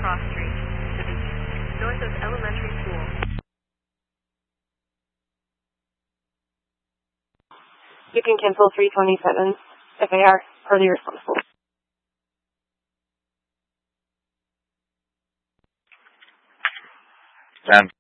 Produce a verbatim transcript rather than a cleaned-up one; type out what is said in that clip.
Cross Street, to the east, north of elementary school. You can cancel three twenty-seven F A R, party responsible. Sam.